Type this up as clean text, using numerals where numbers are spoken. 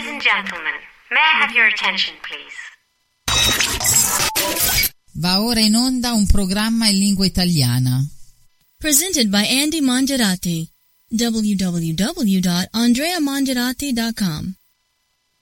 and gentlemen, may I have your attention, please? Va ora in onda un programma in lingua italiana. Presented by Andy Mongerati. www.andreamongerati.com